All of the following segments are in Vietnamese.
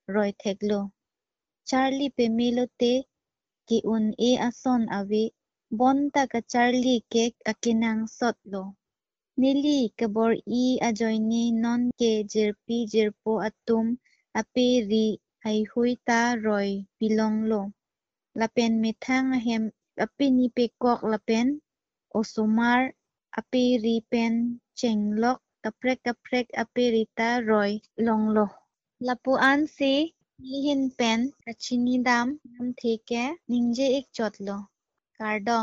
roi theklo. Charlie pe melote ki un e ason avi bonta ka Charlie kek akinang sotlo. Nili kabor e ajoyni non ke jirpi jirpo atum ape ri ay huy ta roi bilonglo. Lapen methang ahem ape ni pekok lapen osumar ape ri pen chenglok kaprek ape rita roi longlo. Lapuan si lihin pen kachini dam nam theke ningje ek chotlo. Kardom.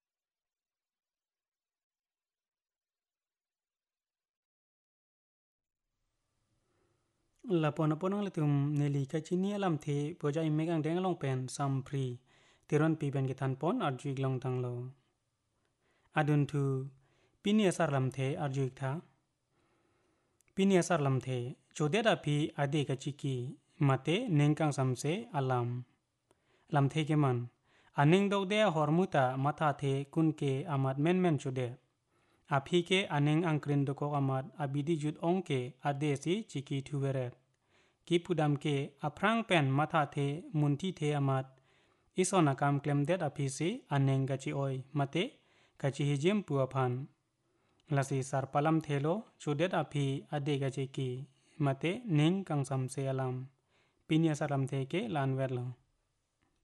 La pono letum neli kachini alam the poja imegang deng long pen sampri tiron pi ben gitan pon arjuig long tanglo. Adun tu pini asar lam the arjuig tha. Pini asar lam the jodet api ade kachiki mate nengkang samse alam. Lam the ke man. Aning dok de hormuta matha the kunke amat men chude. Api ke aning angkrin doko amat abidi jud ongke ade si chiki thuveret. Ki pudam ke aprang pen matha the munti the amat isona kam klem det api si aning gachi oi mate gachi hijim puapan. Lasi sar palam thelo chudet api ade gachi ki mate ning kang samse alam. Pinya saram the ke lan verlo.